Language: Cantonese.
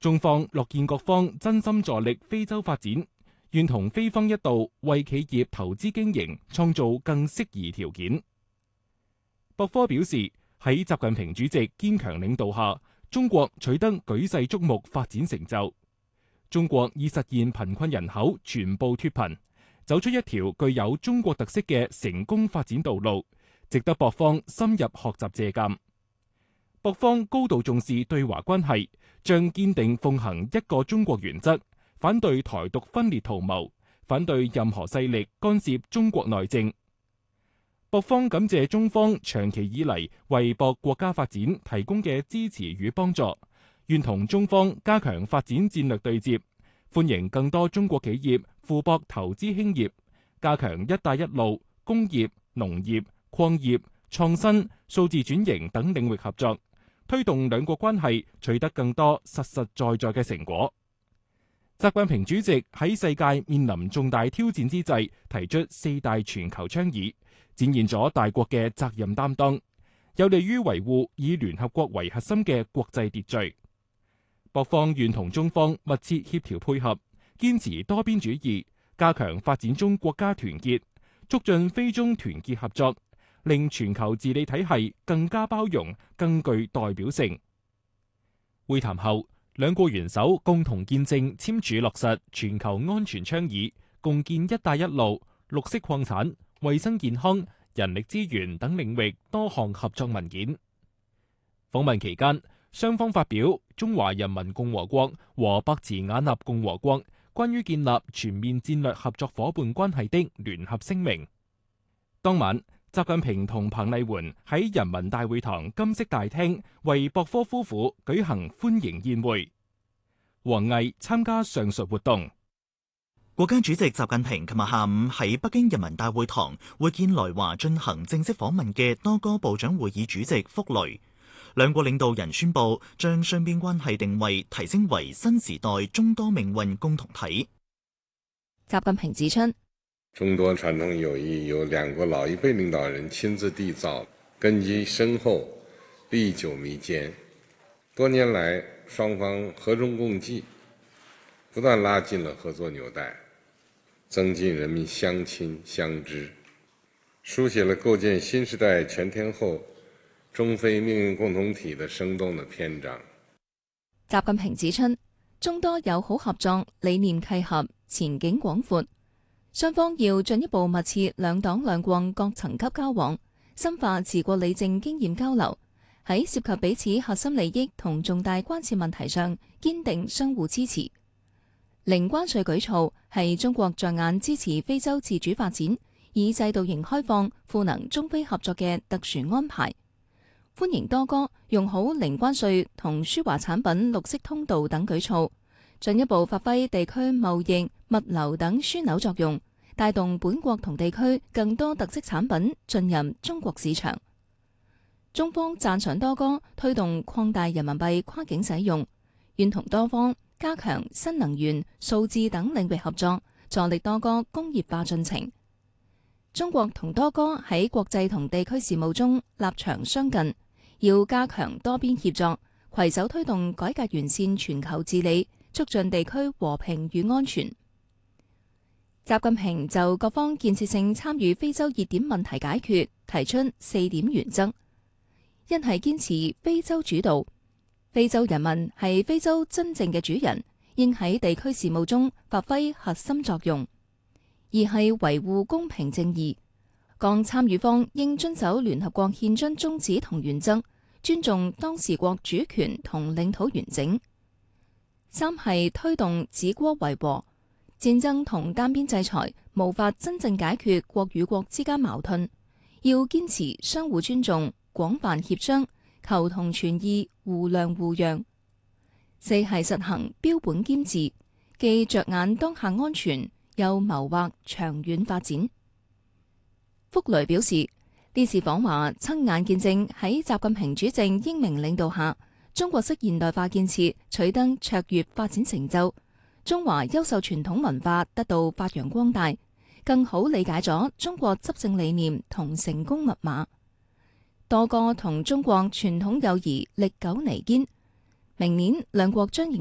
中方樂見各方真心助力非洲發展，願同非方一道為企業投資經營創造更適宜條件。博科表示，喺習近平主席堅強領導下，中國取得舉世矚目發展成就。中國已實現貧困人口全部脫貧，走出一條具有中國特色嘅成功發展道路，值得博方深入學習借鑑。博方高度重視對華關係，將堅定奉行一個中國原則，反對台獨分裂圖謀，反對任何勢力干涉中國內政。博方感謝中方長期以嚟為博國家發展提供嘅支持與幫助，願同中方加強發展戰略對接，歡迎更多中國企業赴博投資興業，加強一帶一路、工業、農業、礦業、創新、數字轉型等領域合作，推動兩國關係取得更多實實在在嘅成果。習近平主席喺世界面臨重大挑戰之際，提出四大全球倡議，展現咗大國嘅責任擔當，有利於維護以聯合國為核心嘅國際秩序。博方願同中方密切協調配合，堅持多邊主義，加強發展中國家團結，促進非中團結合作，令全球治理體系更加包容、更具代表性。會談後，兩國元首共同見證簽署落實全球安全倡議、共建一帶一路、綠色礦產、衛生健康、人力資源等領域多項合作文件。訪問期間，雙方發表中華人民共和國和伯茨瓦納共和國關於建立全面戰略合作夥伴關係的聯合聲明。當晚，習近平同彭麗媛喺人民大會堂金色大廳為博科夫婦舉行歡迎宴會。王毅參加上述活動。 國家主席習近平琴日下午喺北京人民大會堂會見來華進行正式訪問嘅多個部長會議主席福雷，兩國領導人宣布將雙邊關係定位提升為新時代中多命運共同體。 習近平指出， 中多傳統友誼由兩國老一輩領導人親自締造，根基深厚，歷久彌堅。多年來，雙方和衷共濟，不斷拉近了合作紐帶，增進人民相親相知，書寫了構建新時代全天候中非命運共同體的生動的篇章。 習近平指出，中多友好合作理念契合，前景廣闊。雙方要進一步密切兩黨兩國各層級交往，深化治國理政經驗交流，喺涉及彼此核心利益同重大關切問題上堅定相互支持。零關稅舉措係中國着眼支持非洲自主發展，以制度型開放賦能中非合作嘅特殊安排。歡迎多哥用好零關稅同輸華產品綠色通道等舉措，進一步發揮地區貿易、物流等樞紐作用，帶動本國同地區更多特色產品進入中國市場。中方讚賞多哥推動擴大人民幣跨境使用，願同多方加強新能源、數字等領域合作，助力多哥工業化進程。中國同多哥喺國際同地區事務中立場相近，要加強多邊協作，攜手推動改革完善全球治理，促進地區和平與安全。習近平就各方建設性參與非洲熱點問題解決提出4點原則：一係堅持非洲主導，非洲人民係非洲真正嘅主人，應喺地區事務中發揮核心作用；二係維護公平正義，各參與方應遵守聯合國憲章宗旨同原則，尊重當事國主權同領土完整；三係推動止戈為和，戰爭同單邊制裁無法真正解決國與國之間矛盾，要堅持相互尊重、廣泛協商、求同存異、互諒互讓；四係實行標本兼治，既着眼當下安全，又謀劃長遠發展。福雷表示，呢次訪華親眼見證喺習近平主席英明領導下，中國式現代化建設取得卓越發展成就，中華優秀傳統文化得到發揚光大，更好理解咗中國執政理念同成功密碼。多哥同中國傳統友誼歷久彌堅，明年兩國將迎